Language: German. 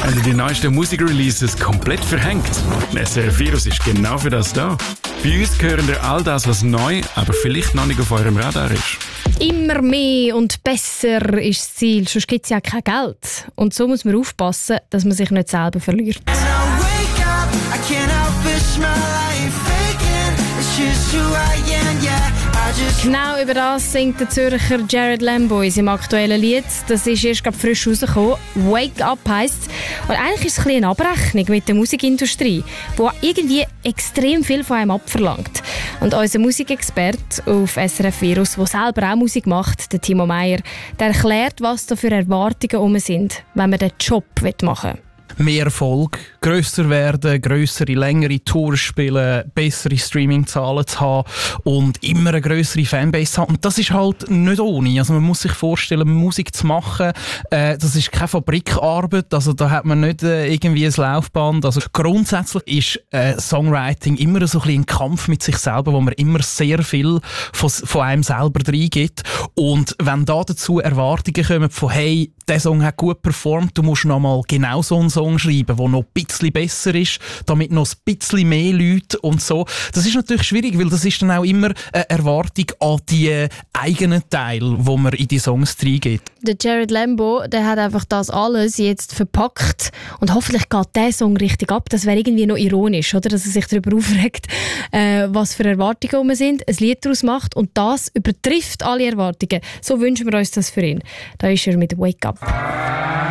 Haben die neuesten Musikreleases komplett verhängt? SRF Virus ist genau für das da. Bei uns hören ihr all das, was neu, aber vielleicht noch nicht auf eurem Radar ist. Immer mehr und besser ist das Ziel, sonst gibt es ja kein Geld. Und so muss man aufpassen, dass man sich nicht selber verliert. Genau über das singt der Zürcher Jared Lambo in seinem aktuellen Lied. Das ist erst gerade frisch rausgekommen. «Wake Up» heisst. Und eigentlich ist es ein bisschen eine Abrechnung mit der Musikindustrie, die irgendwie extrem viel von einem abverlangt. Und unser Musikexperte auf SRF Virus, der selber auch Musik macht, der Timo Meyer, der erklärt, was da für Erwartungen herum sind, wenn man den Job machen will. Mehr Erfolg, grösser werden, grössere, längere Tours spielen, bessere Streaming-Zahlen zu haben und immer eine grössere Fanbase haben. Und das ist halt nicht ohne. Also man muss sich vorstellen, Musik zu machen, das ist keine Fabrikarbeit, also da hat man nicht irgendwie ein Laufband. Also grundsätzlich ist Songwriting immer so ein bisschen ein Kampf mit sich selber, wo man immer sehr viel von einem selber reingibt. Und wenn da dazu Erwartungen kommen von «Hey, der Song hat gut performt, du musst noch mal genau so einen Song schreiben, der noch ein bisschen besser ist, damit noch ein bisschen mehr Leute und so». Das ist natürlich schwierig, weil das ist dann auch immer eine Erwartung an die eigenen Teile, die man in die Songs reingibt. Der Jared Lambo, der hat einfach das alles jetzt verpackt und hoffentlich geht der Song richtig ab. Das wäre irgendwie noch ironisch, oder? Dass er sich darüber aufregt, was für Erwartungen wir sind, ein Lied daraus macht und das übertrifft alle Erwartungen. So wünschen wir uns das für ihn. Da ist er mit «Wake Up».